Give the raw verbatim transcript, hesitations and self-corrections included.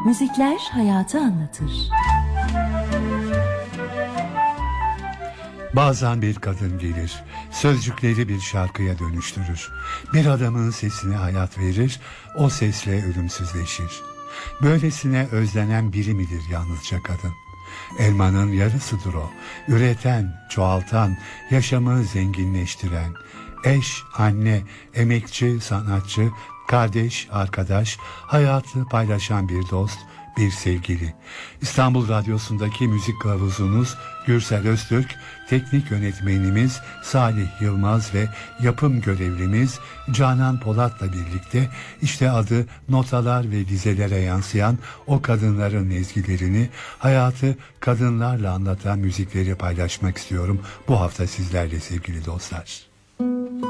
Müzikler hayatı anlatır. Bazen bir kadın gelir, sözcükleri bir şarkıya dönüştürür. Bir adamın sesine hayat verir, o sesle ölümsüzleşir. Böylesine özlenen biri midir yalnızca kadın? Elmanın yarısıdır o, üreten, çoğaltan, yaşamı zenginleştiren. Eş, anne, emekçi, sanatçı, kardeş, arkadaş, hayatı paylaşan bir dost, bir sevgili. İstanbul Radyosu'ndaki müzik kılavuzunuz Gürsel Öztürk, teknik yönetmenimiz Salih Yılmaz ve yapım görevlimiz Canan Polat'la birlikte işte adı notalar ve dizelere yansıyan o kadınların ezgilerini, hayatı kadınlarla anlatan müzikleri paylaşmak istiyorum bu hafta sizlerle sevgili dostlar.